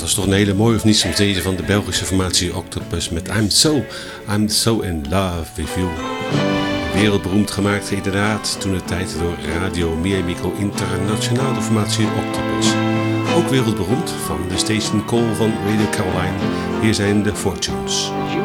was toch een hele mooie, of niet soms deze van de Belgische formatie Octopus met I'm so in love with you. Wereldberoemd gemaakt inderdaad toen de tijd door Radio Miamico Internationaal, de formatie Octopus. Ook wereldberoemd van de Station Call van Radio Caroline. Hier zijn de Fortunes. You